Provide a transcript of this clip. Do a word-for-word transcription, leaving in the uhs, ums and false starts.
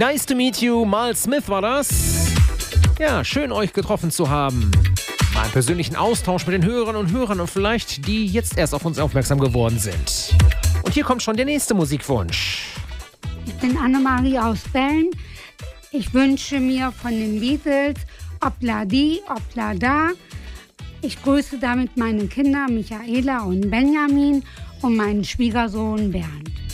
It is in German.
Nice to meet you, Mal Smith war das. Ja, schön euch getroffen zu haben. Mal einen persönlichen Austausch mit den Hörerinnen und Hörern und vielleicht die jetzt erst auf uns aufmerksam geworden sind. Und hier kommt schon der nächste Musikwunsch. Ich bin Annemarie aus Bällen. Ich wünsche mir von den Beatles Obla di, Obla da. Ich grüße damit meine Kinder Michaela und Benjamin und meinen Schwiegersohn Bernd.